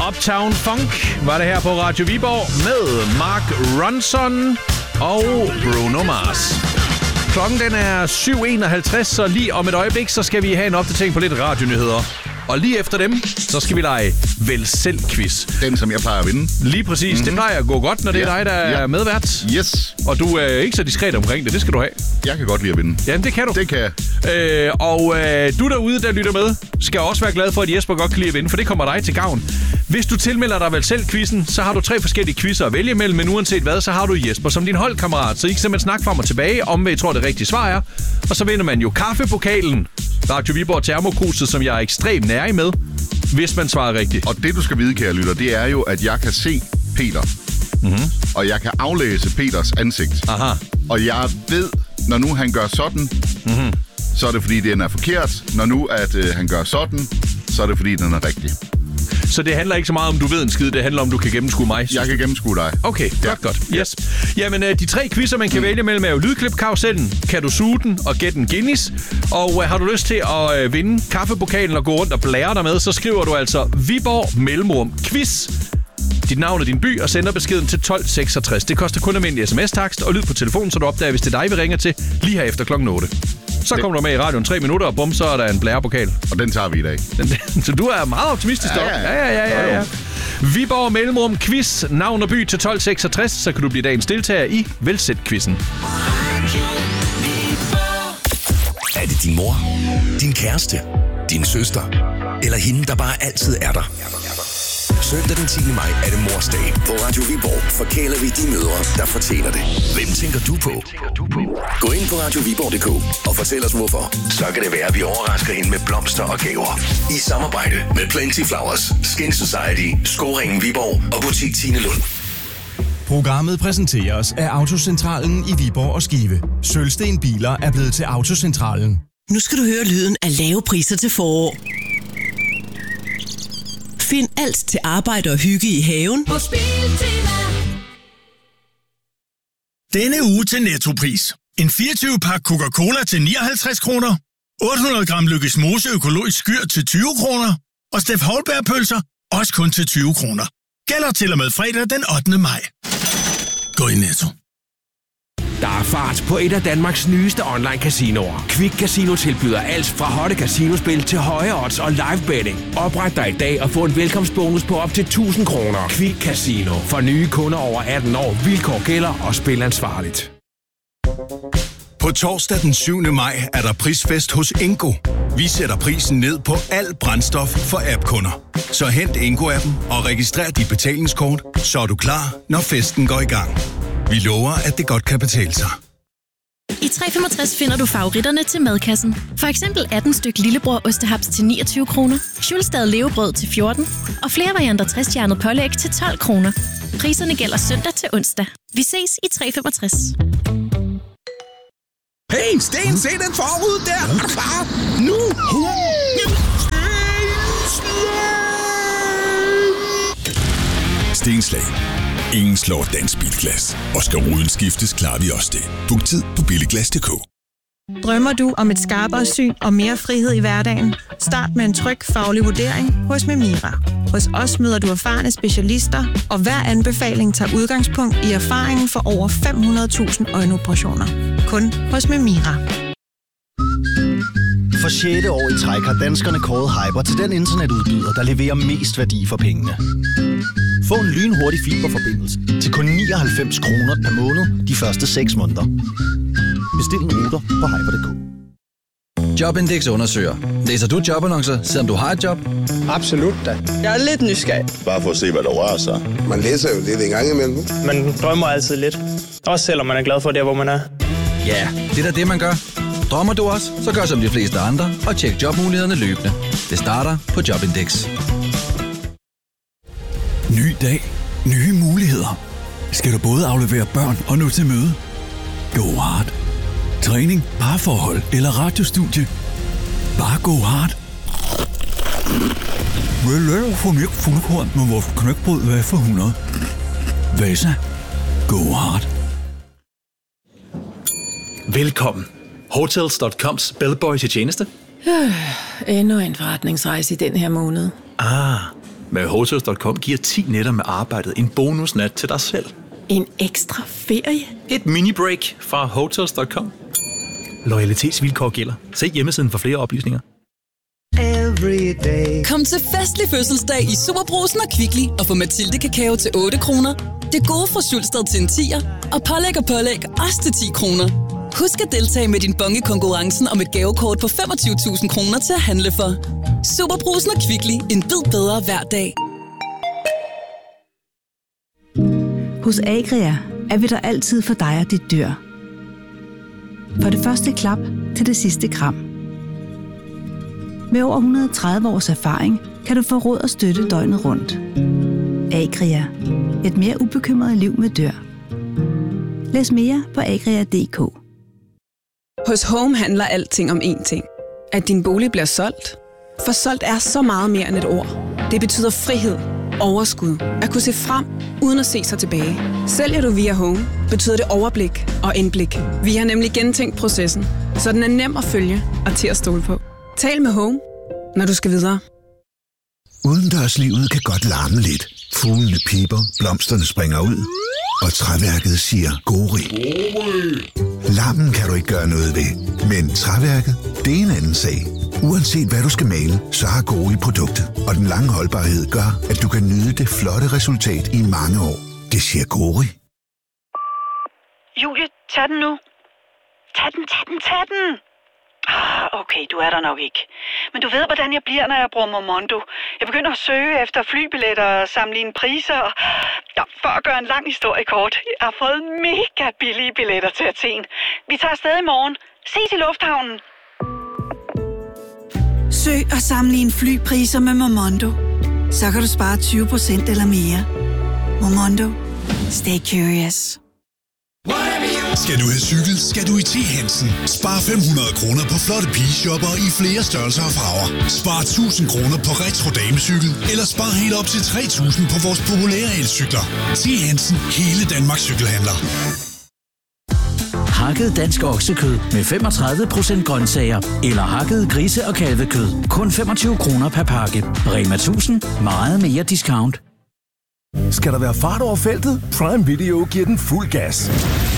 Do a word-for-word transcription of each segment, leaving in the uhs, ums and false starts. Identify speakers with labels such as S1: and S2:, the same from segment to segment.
S1: Uptown Funk var det her på Radio Viborg med Mark Ronson og Bruno Mars. Klokken den er syv enoghalvtreds, så lige om et øjeblik, så skal vi have en opdatering på lidt radionyheder. Og lige efter dem, så skal vi lege Vælg Selv-quiz.
S2: Den, som jeg plejer at vinde.
S1: Lige præcis. Mm-hmm. Det plejer at gå godt, når det er ja. dig, der ja. er medvært.
S2: Yes.
S1: Og du er ikke så diskret omkring det. Det skal du have.
S2: Jeg kan godt lide at vinde.
S1: Jamen, det kan du.
S2: Det kan jeg.
S1: Øh, og øh, du derude, der lytter med, skal også være glad for, at Jesper godt kan lide at vinde, for det kommer dig til gavn. Hvis du tilmelder dig Vælg Selv-quizzen, så har du tre forskellige quizzer at vælge mellem, men uanset hvad, så har du Jesper som din holdkammerat. Så I kan simpelthen snakke frem og tilbage om, hvad I tror, det rigtige svar er. Og så vinder man jo kaffepokalen, Radio Viborg Termokruset, som jeg er ekstremt nærig med, hvis man svarer rigtigt.
S2: Og det, du skal vide, kære lytter, det er jo, at jeg kan se Peter. Mm-hmm. Og jeg kan aflæse Peters ansigt.
S1: Aha.
S2: Og jeg ved, når nu han gør sådan, mm-hmm. så er det, fordi den er forkert. Når nu, at øh, han gør sådan, så er det, fordi den er rigtig.
S1: Så det handler ikke så meget om, du ved en skid. Det handler om, du kan gennemskue mig.
S2: Jeg kan gennemskue dig.
S1: Okay, ja. godt, godt. Yes. Jamen, de tre quizzer, man kan mm. vælge mellem, er jo Lydklip-karusellen, Kan du suge den og Gæt en Guinness. Og uh, har du lyst til at uh, vinde kaffepokalen og gå rundt og blære dig med, så skriver du altså Viborg Mellemrum Quiz, dit navn og din by, og sender beskeden til tolv seksogtres. Det koster kun almindelig sms-takst og lyd på telefonen, så du opdager, hvis det er dig, vi ringer til lige her efter klokken otte. Så kommer du med i radioen tre minutter, og bum, så er der en blærepokal.
S2: Og den tager vi i dag.
S1: Så du er meget optimistisk,
S2: ja,
S1: dog.
S2: ja,
S1: ja, ja, ja, ja, ja. Viborg Mellemrum Quiz, navn og by til tolv seksogtres, så kan du blive dagens deltager i Vælg Selv-quizzen.
S3: Er det din mor, din kæreste, din søster, eller hende, der bare altid er der? Søndag den tiende maj er det morsdag. På Radio Viborg forkæler vi de mødre, der fortjener det. Hvem tænker du på? Gå ind på radio viborg punktum d k og fortæl os hvorfor. Så kan det være, at vi overrasker hende med blomster og gaver. I samarbejde med Plenty Flowers, Skin Society, Skoringen Viborg og Butik Tine Lund.
S4: Programmet præsenteres af Autocentralen i Viborg og Skive. Sølvsten Biler er blevet til Autocentralen.
S5: Nu skal du høre lyden af lave priser til forår. Find alt til arbejde og hygge i haven
S6: på Biltema.
S7: Denne uge til Nettopris. En fireogtyve-pakke Coca-Cola til nioghalvtreds kroner. otte hundrede gram Lykkes Mose økologisk skyr til tyve kroner. Og Steff Holberg-pølser også kun til tyve kroner. Gælder til og med fredag den ottende maj. Gå i Netto.
S8: Der er fart på et af Danmarks nyeste online-casinoer. Quick Casino tilbyder alt fra hotte casinospil til høje odds og live betting. Opret dig i dag og få en velkomstbonus på op til tusind kroner. Quick Casino. For nye kunder over atten år. Vilkår gælder og spil ansvarligt.
S4: På torsdag den syvende maj er der prisfest hos Ingo. Vi sætter prisen ned på alt brændstof for app-kunder. Så hent Ingo-appen og registrer dit betalingskort, så er du klar, når festen går i gang. Vi lover, at det godt kan betale sig.
S9: I tre femogtres finder du favoritterne til madkassen. For eksempel atten styk lillebror ostehaps til niogtyve kroner, Schulstad levebrød til fjorten og flere varianter tres-stjernet pålæg til tolv kroner. Priserne gælder søndag til onsdag. Vi ses i tre femogtres.
S10: Hey, Sten, se den forud der! Er du klar? Nu!
S3: Stenslag. Ingen slår dansk bilglas. Og skal ruden skiftes, klarer vi også det. Book tid på billiglas punktum d k.
S11: Drømmer du om et skarpere syn og mere frihed i hverdagen? Start med en tryg faglig vurdering hos Memira. Hos os møder du erfarne specialister, og hver anbefaling tager udgangspunkt i erfaringen for over fem hundrede tusind øjenoperationer. Kun hos Memira.
S12: For sjette år i træk har danskerne kåret Hyper til den internetudbyder, der leverer mest værdi for pengene. Få en lynhurtig fiberforbindelse til kun nioghalvfems kroner per måned de første seks måneder. Bestil en router på hyper punktum d k.
S13: Jobindex undersøger. Læser du jobannoncer, selvom du har et job?
S14: Absolut da. Jeg er lidt nysgerrig.
S15: Bare for at se, hvad der rører sig. Man læser jo lidt en gang imellem.
S14: Man drømmer altid lidt. Også selvom man er glad for det, hvor man er.
S13: Ja, det er da det, man gør. Drømmer du også, så gør som de fleste andre og tjek jobmulighederne løbende. Det starter på Jobindex.
S16: Ny dag. Nye muligheder. Skal du både aflevere børn og nå til møde? Go hard. Træning, parforhold eller radiostudie. Bare go hard. Vil du få mere fuldkorn med vores knækbrød hvad for hundrede? Vasa. Go hard.
S17: Velkommen. Hotels punktum coms bellboy til tjeneste.
S18: Øh, endnu en forretningsrejse i den her måned.
S17: Ah, Med Hotels punktum com giver ti nætter med arbejdet en bonusnat til dig selv.
S5: En ekstra ferie?
S17: Et mini-break fra Hotels punktum com. Loyalitetsvilkår gælder. Se hjemmesiden for flere oplysninger.
S6: Kom til festlig fødselsdag i Superbrugsen og Kvickly og få Mathilde Kakao til otte kroner. Det gode fra Schulstad til en tier og pålæg og pålæg også til ti kroner. Husk at deltage med din bonge konkurrencen om et gavekort på femogtyve tusind kroner til at handle for. Superbrugsen og Kvickly. En bid bedre hver dag.
S18: Hos Agria er vi der altid for dig og dit dyr. For det første klap til det sidste kram. Med over et hundrede og tredive års erfaring kan du få råd og støtte døgnet rundt. Agria. Et mere ubekymret liv med dyr. Læs mere på agria punktum d k.
S19: Hos Home handler alting om én ting. At din bolig bliver solgt. For solgt er så meget mere end et ord. Det betyder frihed, overskud, at kunne se frem, uden at se sig tilbage. Sælger du via Home, betyder det overblik og indblik. Vi har nemlig gentænkt processen, så den er nem at følge og til at stole på. Tal med Home, når du skal videre.
S20: Udendørslivet kan godt larme lidt. Fuglene piper, blomsterne springer ud, og træværket siger gori. Larmen kan du ikke gøre noget ved, men træværket, det er en anden sag. Uanset hvad du skal male, så har Gori produktet, og den lange holdbarhed gør, at du kan nyde det flotte resultat i mange år. Det siger Gori.
S21: Julie, tag den nu. Tag den, tag den, tag den. Ah, okay, du er der nok ikke. Men du ved, hvordan jeg bliver, når jeg bruger Momondo. Jeg begynder at søge efter flybilletter og sammenligne priser. Og... Ja, for at gøre en lang historie kort. Jeg har fået mega billige billetter til Athen. Vi tager afsted i morgen. Ses i lufthavnen.
S22: Søg og sammenligne flypriser med Momondo. Så kan du spare tyve procent eller mere. Momondo. Stay curious.
S4: Skal du have cykel, skal du i T. Hansen. Spar fem hundrede kroner på flotte pigeshopper i flere størrelser og farver. Spar tusind kroner på retro damecykel, eller spar helt op til tre tusind på vores populære elcykler. T. Hansen, hele Danmarks cykelhandler.
S23: Hakket dansk oksekød med femogtredive procent grøntsager, eller hakket grise- og kalvekød. Kun femogtyve kroner per pakke. Rema tusind. Meget mere discount.
S24: Skal der være fart over feltet? Prime Video giver den fuld gas.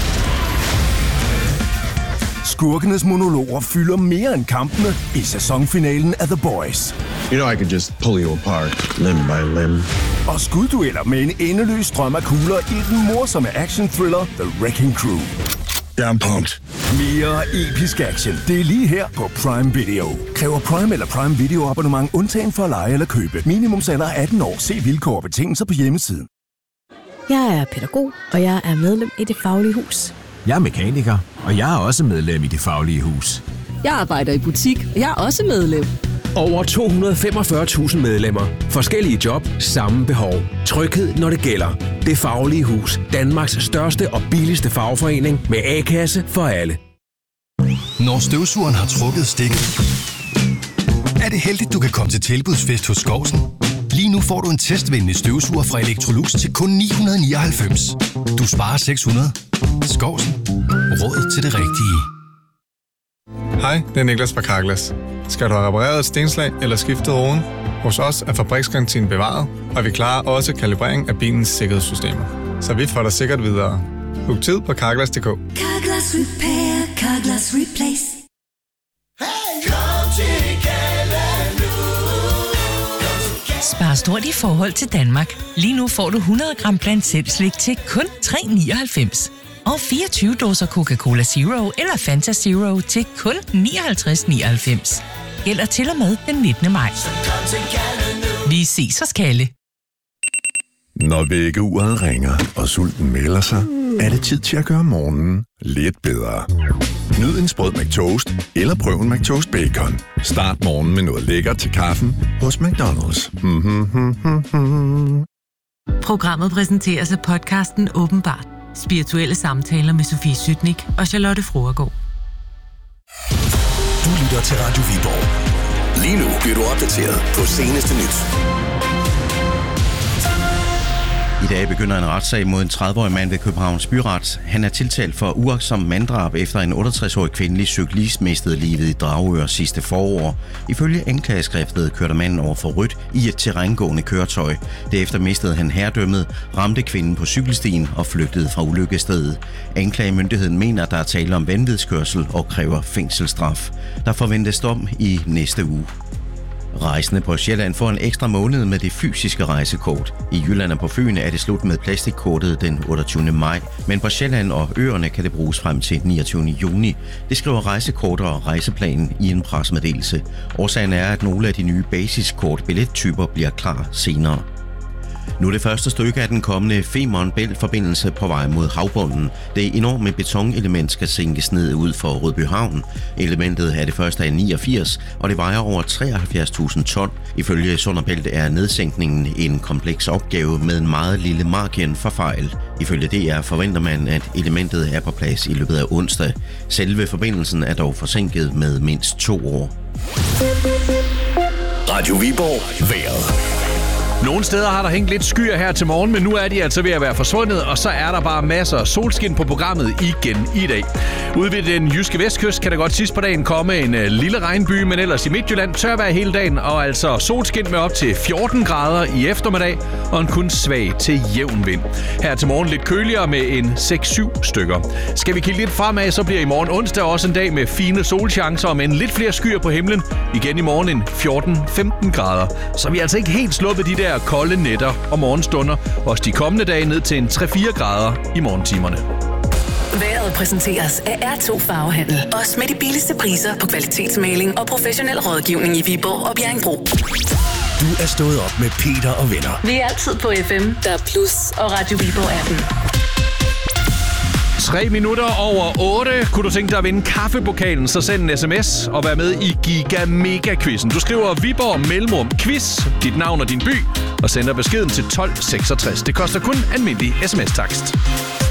S24: Skurkenes monologer fylder mere end kampene i sæsonfinalen af The Boys.
S25: You know I could just pull you apart, limb by limb.
S24: Og skuddueller med en endeløs strøm af kugler i den morsomme action-thriller The Wrecking Crew.
S25: I'm pumped.
S24: Mere episk action. Det er lige her på Prime Video. Kræver Prime eller Prime Video abonnement undtagen for at lege eller købe. Minimumsalder atten år. Se vilkår og betingelser på hjemmesiden.
S26: Jeg er pædagog, og jeg er medlem i Det Faglige Hus.
S27: Jeg er mekaniker, og jeg er også medlem i Det Faglige Hus.
S26: Jeg arbejder i butik, og jeg er også medlem.
S8: Over to hundrede og femogfyrre tusind medlemmer. Forskellige job, samme behov. Tryghed, når det gælder. Det Faglige Hus. Danmarks største og billigste fagforening med A-kasse for alle.
S28: Når støvsugeren har trukket stikket, er det heldigt, du kan komme til tilbudsfest hos Skovsen. Lige nu får du en testvenlig støvsuger fra Electrolux til kun ni hundrede nioghalvfems. Du sparer seks hundrede. Skovsen. Råd til det rigtige.
S29: Hej, det er Niklas fra Carglass. Skal du have repareret et stenslag eller skiftet roden? Hos os er fabriksgarantien bevaret, og vi klarer også kalibrering af bilens sikkerhedssystemer. Så vi får dig sikkert videre. Book tid på carglass punktum d k.
S30: Carglass Repair, Carglass Replace.
S31: Spar stort i forhold til Danmark. Lige nu får du hundrede gram blandt selv slik til kun tre nioghalvfems. Og fireogtyve dåser Coca-Cola Zero eller Fanta Zero til kun nioghalvtreds nioghalvfems. Gælder til og med den nittende maj. Vi ses hos Kalle.
S32: Når vækkeuret ringer, og sulten melder sig, er det tid til at gøre morgenen lidt bedre. Nyd en sprød McToast, eller prøv en McToast Bacon. Start morgenen med noget lækkert til kaffen hos McDonald's. Mm-hmm.
S31: Programmet præsenteres af podcasten Åbenbart. Spirituelle samtaler med Sofie Sytnik og Charlotte Fruergaard.
S3: Du lytter til Radio Viborg. Lige nu bliver du opdateret på seneste nyt.
S1: I dag begynder en retssag mod en tredive-årig mand ved Københavns Byret. Han er tiltalt for uagtsom manddrab efter en otteogtres-årig kvindelig cyklist mistede livet i Dragør sidste forår. Ifølge anklageskriftet kørte manden over for rødt i et terrængående køretøj. Derefter mistede han herredømmet, ramte kvinden på cykelstien og flygtede fra ulykkestedet. Anklagemyndigheden mener, at der er tale om vanvidskørsel og kræver fængselsstraf. Der forventes dom i næste uge. Rejsende på Sjælland får en ekstra måned med det fysiske rejsekort. I Jylland og på Fyn er det slut med plastikkortet den otteogtyvende maj, men på Sjælland og øerne kan det bruges frem til niogtyvende juni. Det skriver Rejsekort og Rejseplanen i en pressemeddelelse. Årsagen er, at nogle af de nye basiskort billettyper bliver klar senere. Nu er det første stykke af den kommende Femern Bælt-forbindelse på vej mod havbunden. Det enorme betonelement skal sænkes ned ud for Rødbyhavn. Elementet er det første af niogfirs, og det vejer over treoghalvfjerds tusind ton. Ifølge Sund og Bælt er nedsænkningen en kompleks opgave med en meget lille margin for fejl. Ifølge D R forventer man, at elementet er på plads i løbet af onsdag. Selve forbindelsen er dog forsinket med mindst to år.
S3: Radio Viborg vejret.
S2: Nogle steder har der hængt lidt skyer her til morgen, men nu er de altså ved at være forsvundet, og så er der bare masser af solskin på programmet igen i dag. Ude ved den jyske vestkyst kan der godt sidst på dagen komme en uh, lille regnby, men ellers i Midtjylland tørvejr hele dagen, og altså solskin med op til fjorten grader i eftermiddag, og en kun svag til jævn vind. Her til morgen lidt køligere med en seks syv stykker. Skal vi kigge lidt fremad, så bliver i morgen onsdag også en dag med fine solchancer, og med en lidt flere skyer på himlen. Igen i morgen en fjorten femten grader. Så vi er altså ikke helt sluppet de der kolde nætter og morgenstunder. Også de kommende dage ned til en tre fire grader i morgentimerne.
S5: Vejret præsenteres af R to Farvehandel. Også med de billigste priser på kvalitetsmaling og professionel rådgivning i Viborg og Bjerringbro.
S3: Du er stået op med Peter og venner.
S5: Vi er altid på F M, der er Plus og Radio Viborg appen.
S2: Tre minutter over otte. Kunne du tænke dig at vinde kaffepokalen, så send en sms og vær med i Giga Mega Quizzen. Du skriver Viborg Mellemrum Quiz, dit navn og din by, og sender beskeden til tolv seksogtres. Det koster kun almindelig sms-takst.